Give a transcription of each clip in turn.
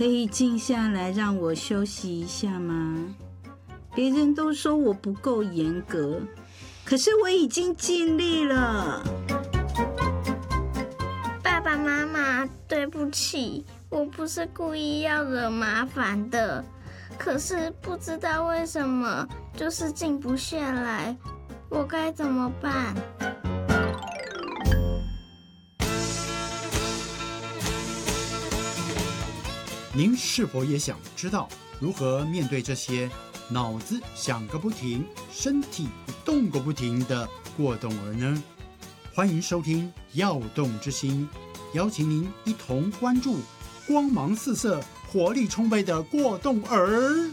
可以静下来让我休息一下吗？别人都说我不够严格，可是我已经尽力了。 爸爸妈妈，对不起，我不是故意要惹麻烦的，可是不知道为什么就是静不下来，我该怎么办？ 您是否也想知道如何面对这些脑子想个不停、身体动个不停的过动儿呢？欢迎收听《耀动之心》，邀请您一同关注光芒四射、活力充沛的过动儿。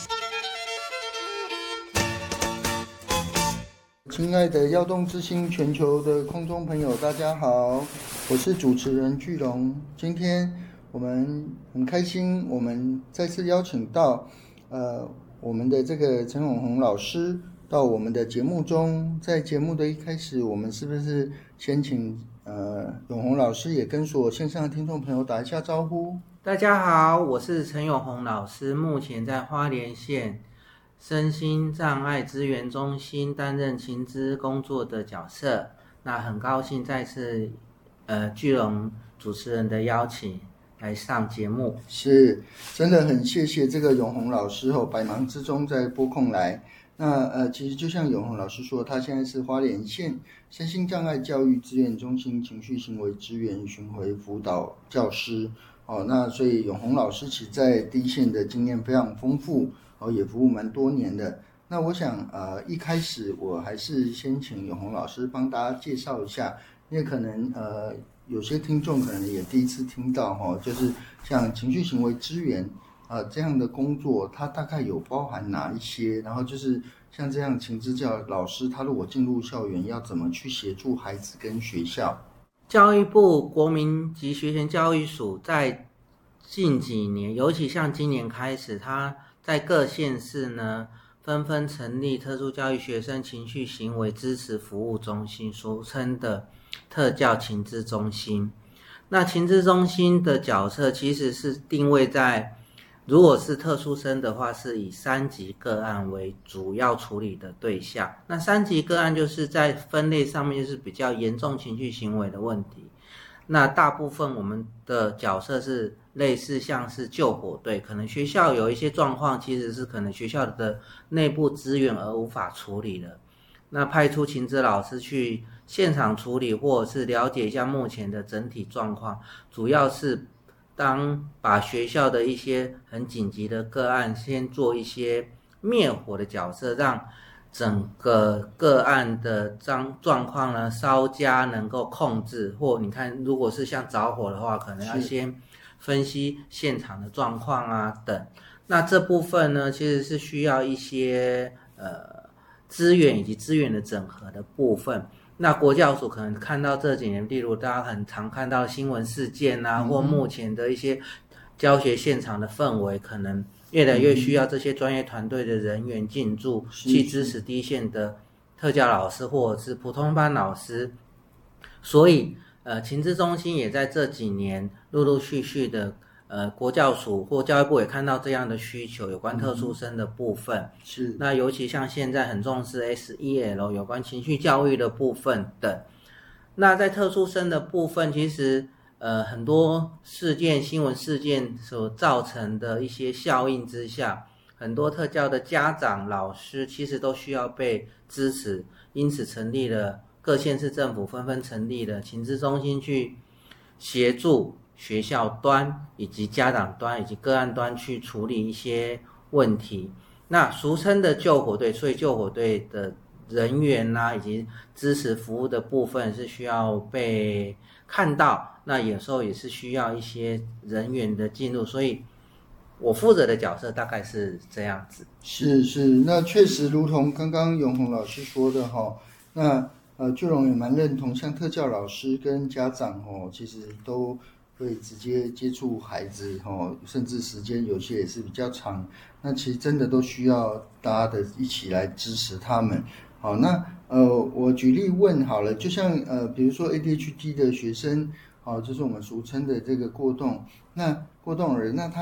亲爱的耀动之星全球的空中朋友，大家好，我是主持人巨龙。今天我们很开心，我们再次邀请到我们的这个陈永红老师到我们的节目中。在节目的一开始，我们是不是先请永红老师也跟所有线上的听众朋友打一下招呼？ 大家好，我是陈永红老师，目前在花莲县身心障碍资源中心担任情资工作的角色。那很高兴再次巨龙主持人的邀请来上节目， 是真的很谢谢这个永红老师百忙之中在拨空来。那其实就像永红老师说，他现在是花莲县身心障碍教育资源中心情绪行为支援巡回辅导教师那所以永红老师其实在第一线的经验非常丰富也服务蛮多年的。那我想一开始我还是先请永红老师帮大家介绍一下，因为可能有些听众可能也第一次听到就是像情绪行为支援这样的工作，它大概有包含哪一些？然后就是像这样情资教老师，他如果进入校园，要怎么去协助孩子跟学校？ 教育部国民及学前教育署在近几年，尤其像今年开始，它在各县市呢纷纷成立特殊教育学生情绪行为支持服务中心，俗称的特教情资中心。那情资中心的角色其实是定位在，如果是特殊生的话，是以3级个案为主要处理的对象。那3级个案就是在分类上面就是比较严重情绪行为的问题。那大部分我们的角色是类似像是救火队，可能学校有一些状况，其实是可能学校的内部资源而无法处理的。那派出情资老师去现场处理，或者是了解一下目前的整体状况，主要是当把学校的一些很紧急的个案先做一些灭火的角色，让整个个案的状况呢稍加能够控制，或你看如果是像着火的话，可能要先分析现场的状况啊等。那这部分呢其实是需要一些资源以及资源的整合的部分。那国教署可能看到这几年，例如大家很常看到新闻事件啊，或目前的一些教学现场的氛围，可能越来越需要这些专业团队的人员进驻，去支持第一线的特教老师或者是普通班老师。所以情资中心也在这几年陆陆续续的国教署或教育部也看到这样的需求，有关特殊生的部分。 是。 那尤其像现在很重视 SEL 有关情绪教育的部分等。那在特殊生的部分，其实很多事件新闻事件所造成的一些效应之下，很多特教的家长老师其实都需要被支持，因此成立了各县市政府纷纷成立了情资中心，去协助学校端以及家长端以及个案端去处理一些问题。那俗称的救火队，所以救火队的人员以及支持服务的部分是需要被看到，那有时候也是需要一些人员的进入，所以我负责的角色大概是这样子。 是，那确实如同刚刚永红老师说的那巨龙也蛮认同，像特教老师跟家长其实都会直接接触孩子甚至时间有些也是比较长，那其实真的都需要大家的一起来支持他们。好，那我举例问好了，就像比如说 ADHD 的学生就是我们俗称的这个过动儿，那他